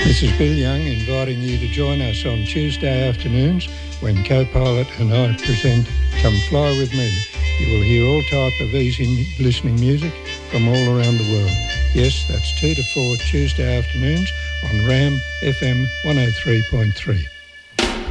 This is Bill Young inviting you to join us on Tuesday afternoons when Co-Pilot and I present Come Fly With Me. You will hear all type of easy listening music from all around the world. Yes, that's 2 to 4 Tuesday afternoons on RAM FM 103.3.